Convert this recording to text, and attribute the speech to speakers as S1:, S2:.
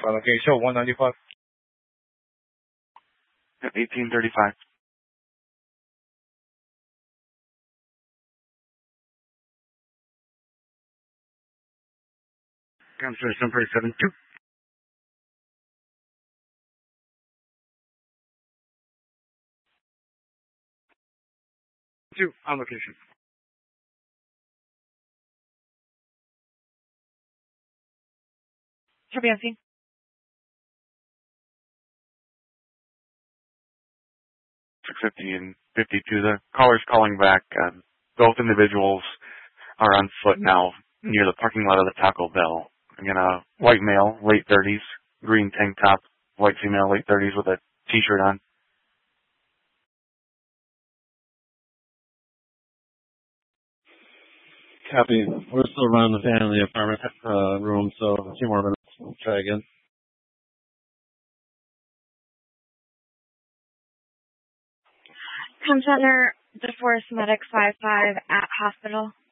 S1: Okay, show 195.
S2: 1835. Counselor number 72. 2 on location.
S3: Should be on scene.
S2: 650 and 52. The caller's calling back. Both individuals are on foot now near the parking lot of the Taco Bell. Again, a white male, late 30s, green tank top, white female, late 30s with a t-shirt on.
S4: Copy. We're still running the fan in the apartment room, so a few more minutes. We'll try again.
S3: Com Center, DeForest Medic 55 at hospital.